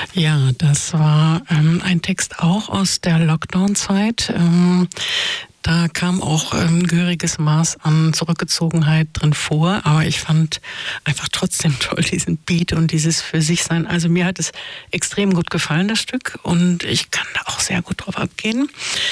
Ja, das war ein Text auch aus der Lockdown-Zeit. Da kam auch ein gehöriges Maß an Zurückgezogenheit drin vor, aber ich fand einfach trotzdem toll diesen Beat und dieses für sich sein. Also mir hat es extrem gut gefallen, das Stück, und ich kann da auch sehr gut drauf abgehen.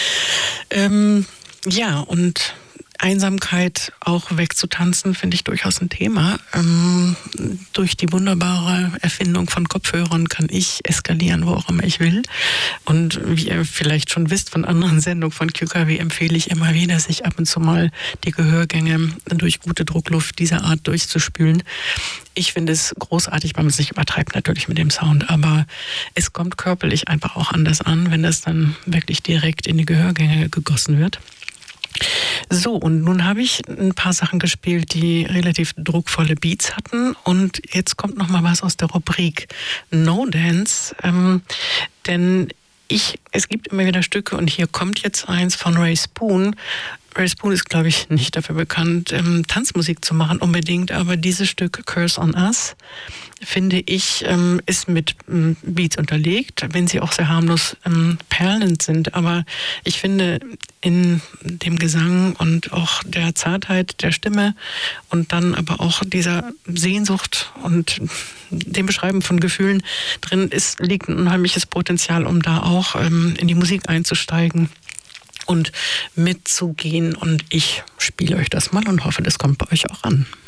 Ja, und Einsamkeit auch wegzutanzen, finde ich durchaus ein Thema. Durch die wunderbare Erfindung von Kopfhörern kann ich eskalieren, wo auch immer ich will. Und wie ihr vielleicht schon wisst von anderen Sendungen von QKW, empfehle ich immer wieder, sich ab und zu mal die Gehörgänge durch gute Druckluft dieser Art durchzuspülen. Ich finde es großartig, weil man es nicht übertreibt natürlich mit dem Sound, aber es kommt körperlich einfach auch anders an, wenn das dann wirklich direkt in die Gehörgänge gegossen wird. So, und nun habe ich ein paar Sachen gespielt, die relativ druckvolle Beats hatten, und jetzt kommt noch mal was aus der Rubrik No Dance, denn es gibt immer wieder Stücke, und hier kommt jetzt eins von Ray Spoon. Ray Spoon ist, glaube ich, nicht dafür bekannt, Tanzmusik zu machen unbedingt, aber dieses Stück Curse on Us, finde ich, ist mit Beats unterlegt, wenn sie auch sehr harmlos perlend sind. Aber ich finde, in dem Gesang und auch der Zartheit der Stimme und dann aber auch dieser Sehnsucht und dem Beschreiben von Gefühlen drin liegt ein unheimliches Potenzial, um da auch in die Musik einzusteigen und mitzugehen. Und ich spiele euch das mal und hoffe, das kommt bei euch auch an.